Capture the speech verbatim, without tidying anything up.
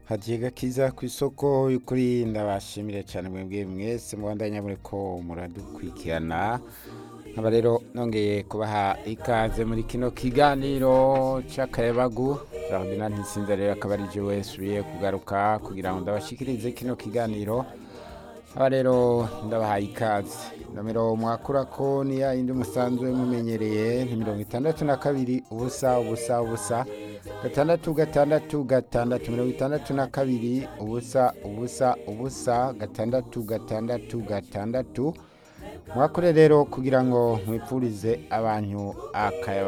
hagiye gakiza ku isoko y'ukuri ndabashimire cyane mwebwe mwese mubandanya muriko muradukurikirana nkaba rero nongeye kubaha ikaze muri kino kiganiro c'akayabagu Ferdinand Ntisinze rero akaba ari jewe subiye kugaruka kugira ngo ndabashikirize kino kiganiro aba rero ndabaha ikaze nomero mwakurako ni ya indi musanzwe mumenyereye ni mirongo itandatu na kabiri ubusa ubusa ubusa gatandatu gatandatu gatandatu mirongo itandatu na kabiri ubusa ubusa ubusa gatandatu gatandatu gatandatu mwakore rero kugira ngo mwipfurize abantu akaya